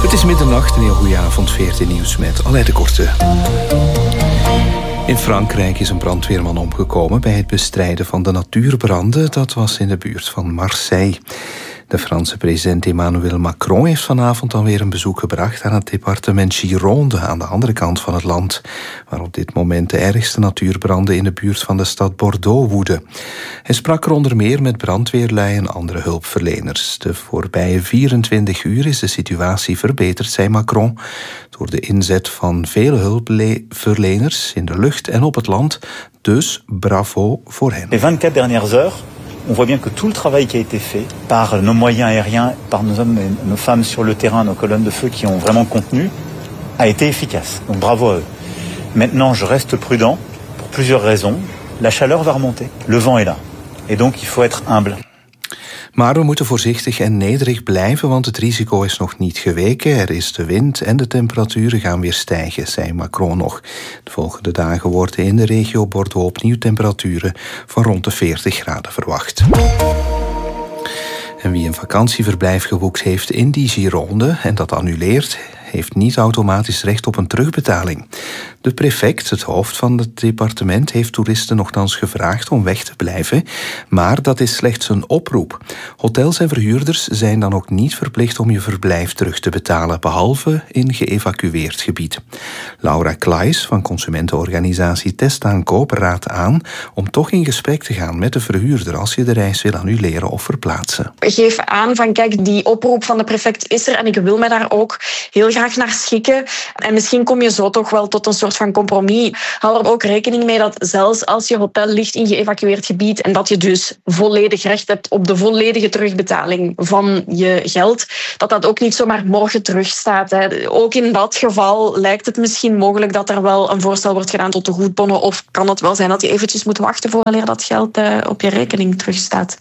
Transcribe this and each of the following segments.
Het is middernacht, een heel goede avond, VRT Nieuws met Aleid de Korte. In Frankrijk is een brandweerman omgekomen bij het bestrijden van de natuurbranden. Dat was in de buurt van Marseille. De Franse president Emmanuel Macron heeft vanavond alweer een bezoek gebracht aan het departement Gironde aan de andere kant van het land, waar op dit moment de ergste natuurbranden in de buurt van de stad Bordeaux woeden. Hij sprak er onder meer met brandweerlui en andere hulpverleners. De voorbije 24 uur is de situatie verbeterd, zei Macron, door de inzet van vele hulpverleners in de lucht en op het land. Dus bravo voor hen. Les 24 dernières heures, on voit bien que tout le travail qui a été fait par nos moyens aériens, par nos hommes et nos femmes sur le terrain, nos colonnes de feu qui ont vraiment contenu, a été efficace. Donc bravo à eux. Maintenant, je reste prudent pour plusieurs raisons. La chaleur va remonter, le vent est là. Et donc, il faut être humble. Maar we moeten voorzichtig en nederig blijven, want het risico is nog niet geweken. Er is de wind en de temperaturen gaan weer stijgen, zei Macron nog. De volgende dagen worden in de regio Bordeaux opnieuw temperaturen van rond de 40 graden verwacht. En wie een vakantieverblijf geboekt heeft in die Gironde en dat annuleert, heeft niet automatisch recht op een terugbetaling. De prefect, het hoofd van het departement, heeft toeristen nogthans gevraagd om weg te blijven, maar dat is slechts een oproep. Hotels en verhuurders zijn dan ook niet verplicht om je verblijf terug te betalen, behalve in geëvacueerd gebied. Laura Klaes van consumentenorganisatie Testaankoop raadt aan om toch in gesprek te gaan met de verhuurder als je de reis wil annuleren of verplaatsen. Geef aan van kijk, die oproep van de prefect is er en ik wil me daar ook heel graag naar schikken. En misschien kom je zo toch wel tot een soort van compromis. Hou er ook rekening mee dat zelfs als je hotel ligt in geëvacueerd gebied en dat je dus volledig recht hebt op de volledige terugbetaling van je geld, dat ook niet zomaar morgen terugstaat. Ook in dat geval lijkt het misschien mogelijk dat er wel een voorstel wordt gedaan tot de goedbonnen, of kan het wel zijn dat je eventjes moet wachten voordat dat geld op je rekening terugstaat.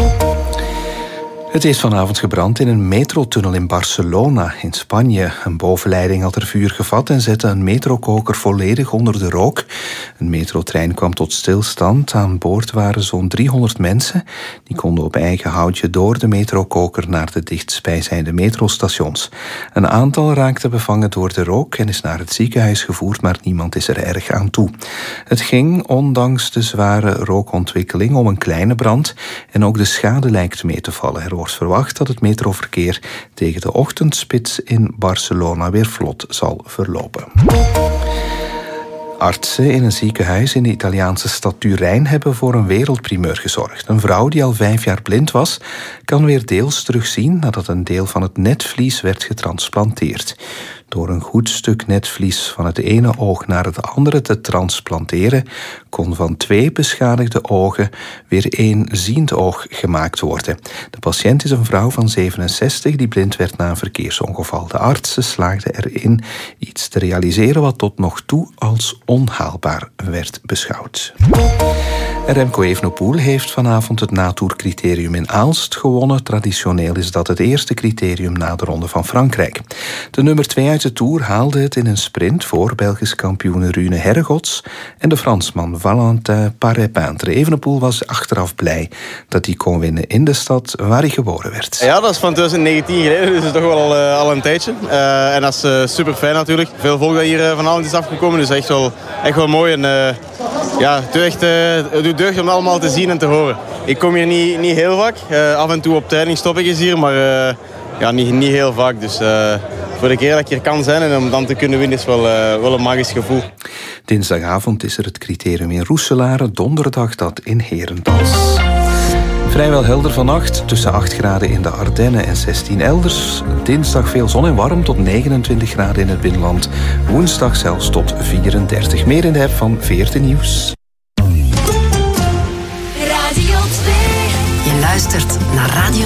Het is vanavond gebrand in een metrotunnel in Barcelona, in Spanje. Een bovenleiding had er vuur gevat en zette een metrokoker volledig onder de rook. Een metrotrein kwam tot stilstand. Aan boord waren zo'n 300 mensen. Die konden op eigen houtje door de metrokoker naar de dichtstbijzijnde metrostations. Een aantal raakte bevangen door de rook en is naar het ziekenhuis gevoerd, maar niemand is er erg aan toe. Het ging, ondanks de zware rookontwikkeling, om een kleine brand en ook de schade lijkt mee te vallen. Er wordt verwacht dat het metroverkeer tegen de ochtendspits in Barcelona weer vlot zal verlopen. Artsen in een ziekenhuis in de Italiaanse stad Turijn hebben voor een wereldprimeur gezorgd. Een vrouw die al 5 jaar blind was, kan weer deels terugzien nadat een deel van het netvlies werd getransplanteerd. Door een goed stuk netvlies van het ene oog naar het andere te transplanteren, kon van 2 beschadigde ogen weer 1 ziend oog gemaakt worden. De patiënt is een vrouw van 67 die blind werd na een verkeersongeval. De artsen slaagden erin iets te realiseren wat tot nog toe als onhaalbaar werd beschouwd. Remco Evenepoel heeft vanavond het natoercriterium in Aalst gewonnen. Traditioneel is dat het eerste criterium na de Ronde van Frankrijk. De nummer 2 uit de Tour haalde het in een sprint voor Belgisch kampioen Rune Herregots en de Fransman Valentin Paré-Peintre. Evenepoel was achteraf blij dat hij kon winnen in de stad waar hij geboren werd. Ja, dat is van 2019 geleden, dus dat is toch wel al een tijdje. En dat is super fijn natuurlijk. Veel volk dat hier vanavond is afgekomen, dus echt wel mooi. En ja, het doet deugd om allemaal te zien en te horen. Ik kom hier niet heel vaak. Af en toe op training stop ik eens hier, maar ja, niet heel vaak. Dus voor de keer dat ik hier kan zijn en om dan te kunnen winnen is wel een magisch gevoel. Dinsdagavond is er het criterium in Roeselare, donderdag dat in Herentals. Vrijwel helder vannacht, tussen 8 graden in de Ardennen en 16 elders. Dinsdag veel zon en warm tot 29 graden in het binnenland. Woensdag zelfs tot 34. Meer in de app van VRT Nieuws. Radio 2. Je luistert naar Radio